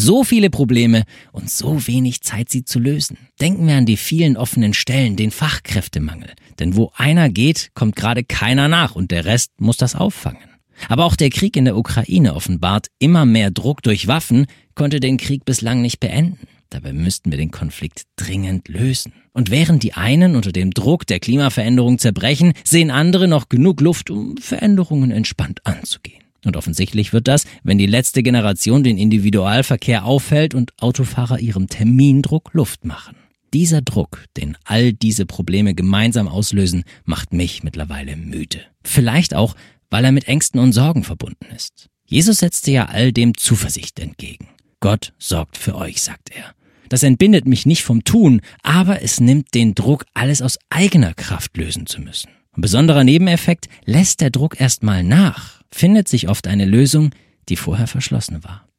So viele Probleme und so wenig Zeit, sie zu lösen. Denken wir an die vielen offenen Stellen, den Fachkräftemangel. Denn wo einer geht, kommt gerade keiner nach und der Rest muss das auffangen. Aber auch der Krieg in der Ukraine offenbart immer mehr Druck durch Waffen, konnte den Krieg bislang nicht beenden. Dabei müssten wir den Konflikt dringend lösen. Und während die einen unter dem Druck der Klimaveränderung zerbrechen, sehen andere noch genug Luft, um Veränderungen entspannt anzugehen. Und offensichtlich wird das, wenn die letzte Generation den Individualverkehr aufhält und Autofahrer ihrem Termindruck Luft machen. Dieser Druck, den all diese Probleme gemeinsam auslösen, macht mich mittlerweile müde. Vielleicht auch, weil er mit Ängsten und Sorgen verbunden ist. Jesus setzte ja all dem Zuversicht entgegen. Gott sorgt für euch, sagt er. Das entbindet mich nicht vom Tun, aber es nimmt den Druck, alles aus eigener Kraft lösen zu müssen. Ein besonderer Nebeneffekt: lässt der Druck erstmal nach, findet sich oft eine Lösung, die vorher verschlossen war.